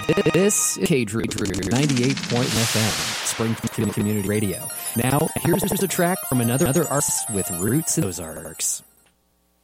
This is K-Drew 98.1 FM, Springfield Community Radio. Now, here's a track from another artist with roots in Ozarks.